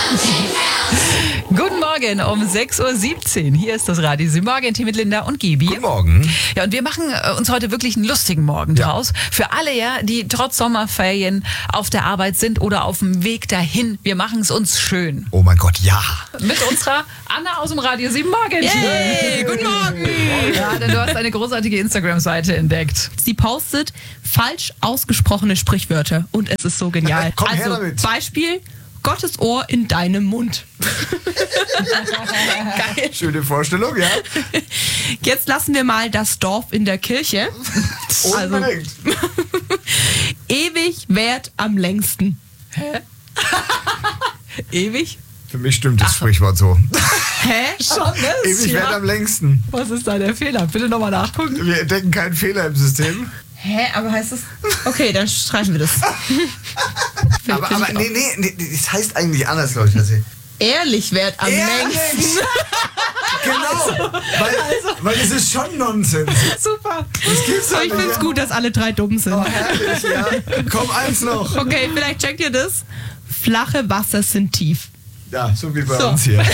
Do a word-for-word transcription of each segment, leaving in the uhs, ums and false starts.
Guten Morgen um sechs Uhr siebzehn. Hier ist das Radio sieben Morgen-Team mit Linda und Gibi. Guten Morgen. Ja, und wir machen äh, uns heute wirklich einen lustigen Morgen Ja. draus. Für alle, ja, die trotz Sommerferien auf der Arbeit sind oder auf dem Weg dahin. Wir machen es uns schön. Oh mein Gott, ja. Mit unserer Anna aus dem Radio sieben Morgen-Team. Yay, guten Morgen. Ja, denn du hast eine großartige Instagram-Seite entdeckt. Sie postet falsch ausgesprochene Sprichwörter und es ist so genial. Komm her also damit. Beispiel, Gottes Ohr in deinem Mund. Geil. Schöne Vorstellung, ja. Jetzt lassen wir mal das Dorf in der Kirche. Also, Unbedingt. ewig währt am längsten. Ewig? Für mich stimmt das Sprichwort so. Hä? Schon, ne? Ewig Ja. währt am längsten. Was ist da der Fehler? Bitte nochmal nachgucken. Wir entdecken keinen Fehler im System. Hä? Aber heißt das... Okay, dann streichen wir das. Aber, aber nee, nee, nee, das heißt eigentlich anders, glaube ich. Also, Ehrlich währt am Ehrlich? längsten. genau. Weil, weil es ist schon Nonsens. Super. Das gibt's So, doch ich nicht. finde es gut, dass alle drei dumm sind. Oh, herrlich, ja. Komm, eins noch. Okay, vielleicht checkt ihr das. Flache Wasser sind tief. Ja, so wie bei So. uns hier.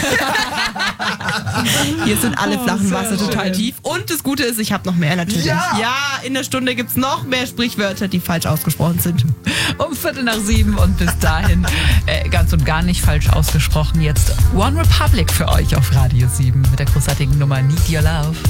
Hier sind alle flachen sehr Wasser total schön. tief. Und das Gute ist, ich habe noch mehr natürlich. Ja. ja, in der Stunde gibt es noch mehr Sprichwörter, die falsch ausgesprochen sind. Um Viertel nach sieben und bis dahin äh, ganz und gar nicht falsch ausgesprochen. Jetzt One Republic für euch auf Radio sieben mit der großartigen Nummer Need Your Love.